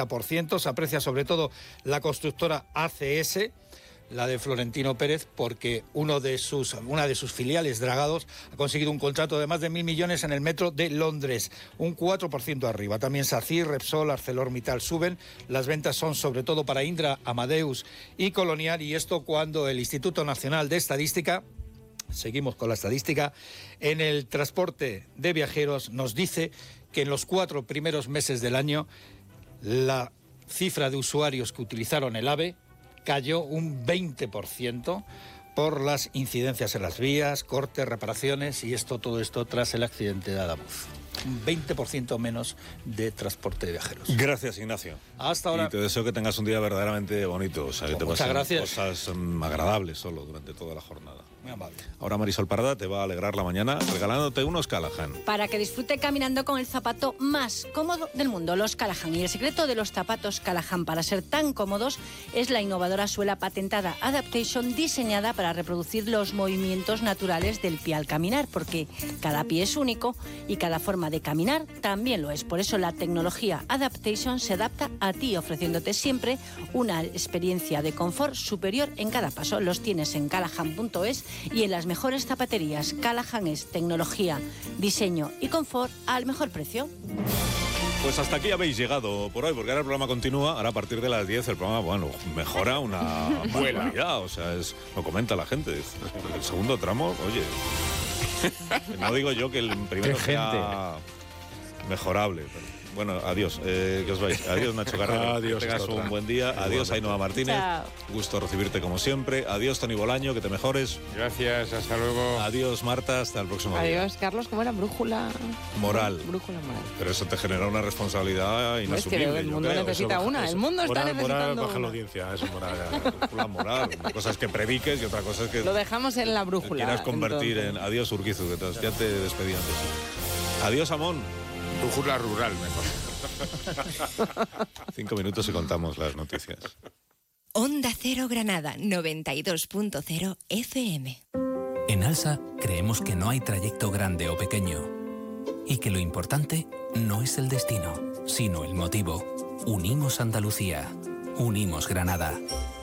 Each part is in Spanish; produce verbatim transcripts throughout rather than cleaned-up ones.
treinta por ciento. Se aprecia sobre todo la constructora A C S, la de Florentino Pérez, porque uno de sus, una de sus filiales, Dragados, ha conseguido un contrato de más de mil millones en el metro de Londres, un cuatro por ciento arriba. También SACIR, Repsol, ArcelorMittal suben. Las ventas son sobre todo para Indra, Amadeus y Colonial, y esto cuando el Instituto Nacional de Estadística, seguimos con la estadística, en el transporte de viajeros nos dice que en los cuatro primeros meses del año la cifra de usuarios que utilizaron el AVE cayó un veinte por ciento por las incidencias en las vías, cortes, reparaciones, y esto todo esto tras el accidente de Adamuz. Un veinte por ciento menos de transporte de viajeros. Gracias, Ignacio. Hasta ahora. Y te deseo que tengas un día verdaderamente bonito, o sea, que Pues te muchas pasen gracias. cosas um, agradables solo durante toda la jornada. Muy amable. Ahora Marisol Parada te va a alegrar la mañana regalándote unos Callahan. Para que disfrute caminando con el zapato más cómodo del mundo, los Callahan. Y el secreto de los zapatos Callahan para ser tan cómodos es la innovadora suela patentada Adaptation, diseñada para reproducir los movimientos naturales del pie al caminar, porque cada pie es único y cada forma de caminar también lo es. Por eso la tecnología Adaptation se adapta a ti, ofreciéndote siempre una experiencia de confort superior en cada paso. Los tienes en callahan punto es y en las mejores zapaterías. Callahan es tecnología, diseño y confort al mejor precio. Pues hasta aquí habéis llegado por hoy, porque ahora el programa continúa. Ahora a partir de las diez el programa, bueno, mejora una barbaridad. O sea, es, lo comenta la gente. El segundo tramo, oye, no digo yo que el primero sea mejorable, pero... Bueno, adiós, eh, que os vais. Adiós, Nacho Carrera. Adiós, que tengas un buen día. Adiós, Ainhoa Martínez. Chao. Gusto recibirte como siempre. Adiós, Toni Bolaño, que te mejores. Gracias, hasta luego. Adiós, Marta, hasta el próximo día. Adiós, Carlos, ¿cómo era? Brújula Moral. Brújula moral. Pero eso te genera una responsabilidad Es que inasumible. el yo mundo creo. necesita Eso, una, eso. el mundo está Moral, necesitando moral, baja la una. audiencia, eso moral. La moral. Una cosa es que prediques y otra cosa es que Lo dejamos en la te brújula. quieras convertir entonces. en... Adiós, Urquizu, que te- ya te despedí antes. Adiós, Amón. Brújula rural, mejor. Cinco minutos y contamos las noticias. Onda Cero Granada, noventa y dos punto cero F M. En ALSA creemos que no hay trayecto grande o pequeño y que lo importante no es el destino, sino el motivo. Unimos Andalucía. Unimos Granada.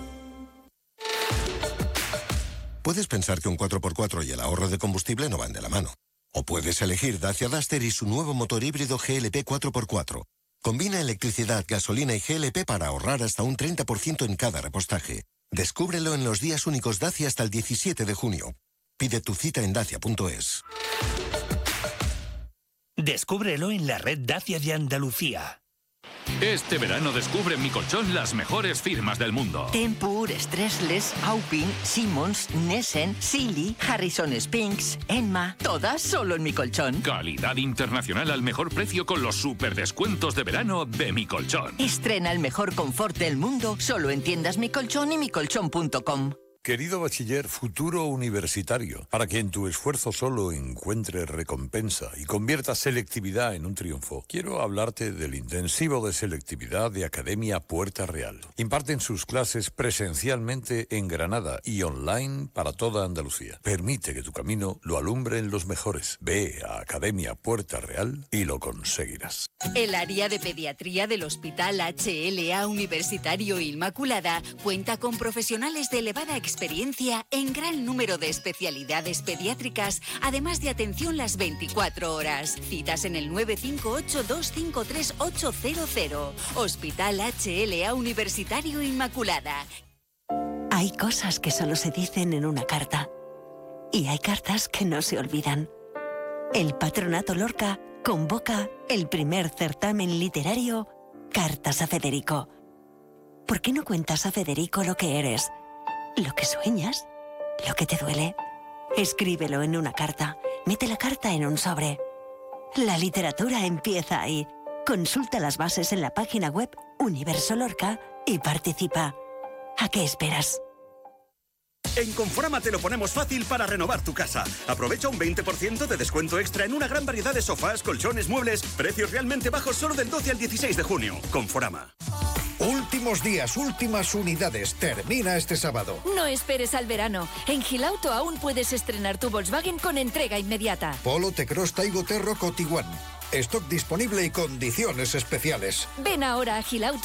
Puedes pensar que un cuatro por cuatro y el ahorro de combustible no van de la mano. O puedes elegir Dacia Duster y su nuevo motor híbrido G L P cuatro por cuatro. Combina electricidad, gasolina y G L P para ahorrar hasta un treinta por ciento en cada repostaje. Descúbrelo en los días únicos Dacia hasta el diecisiete de junio. Pide tu cita en dacia punto es. Descúbrelo en la red Dacia de Andalucía. Este verano descubre en Mi Colchón las mejores firmas del mundo. Tempur, Stressless, Aupin, Simmons, Nessen, Sealy, Harrison Spinks, Enma, todas solo en Mi Colchón. Calidad internacional al mejor precio con los super descuentos de verano de Mi Colchón. Estrena el mejor confort del mundo solo en tiendas Mi Colchón y mi colchón punto com. Querido bachiller, futuro universitario, para que en tu esfuerzo solo encuentres recompensa y conviertas selectividad en un triunfo, quiero hablarte del intensivo de selectividad de Academia Puerta Real. Imparten sus clases presencialmente en Granada y online para toda Andalucía. Permite que tu camino lo alumbren los mejores. Ve a Academia Puerta Real y lo conseguirás. El área de pediatría del Hospital H L A Universitario Inmaculada cuenta con profesionales de elevada experiencia en gran número de especialidades pediátricas, además de atención las veinticuatro horas. Citas en el nueve cinco ocho, dos cinco tres, ocho cero cero. Hospital H L A Universitario Inmaculada. Hay cosas que solo se dicen en una carta. Y hay cartas que no se olvidan. El Patronato Lorca convoca el primer certamen literario Cartas a Federico. ¿Por qué no cuentas a Federico lo que eres? Lo que sueñas, lo que te duele. Escríbelo en una carta. Mete la carta en un sobre. La literatura empieza ahí. Consulta las bases en la página web Universo Lorca y participa. ¿A qué esperas? En Conforama te lo ponemos fácil para renovar tu casa. Aprovecha un veinte por ciento de descuento extra en una gran variedad de sofás, colchones, muebles. Precios realmente bajos solo del doce al dieciséis de junio. Conforama. Últimos días, últimas unidades. Termina este sábado. No esperes al verano. En Gilauto aún puedes estrenar tu Volkswagen con entrega inmediata. Polo, T-Cross, Taigo, Terro, Tiguan. Stock disponible y condiciones especiales. Ven ahora a Gilauto